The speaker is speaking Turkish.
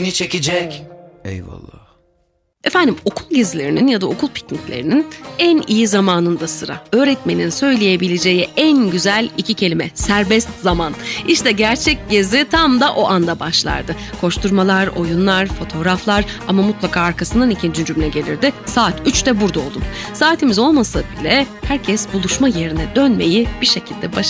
dikkatini çekecek. Eyvallah. Efendim, okul gezilerinin ya da okul pikniklerinin en iyi zamanında sıra. Öğretmenin söyleyebileceği en güzel 2 kelime: serbest zaman. İşte gerçek gezi tam da o anda başlardı. Koşturmalar, oyunlar, fotoğraflar, ama mutlaka arkasından 2. cümle gelirdi: saat 3'te burada olun. Saatimiz olmasa bile herkes buluşma yerine dönmeyi bir şekilde